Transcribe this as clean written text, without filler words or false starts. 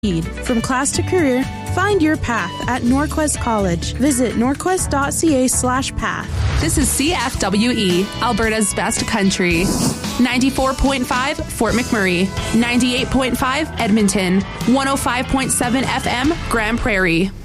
From class to career, find your path at Norquest College. Visit norquest.ca/path. This is CFWE, Alberta's best country. 94.5 Fort McMurray, 98.5 Edmonton, 105.7 FM Grand Prairie.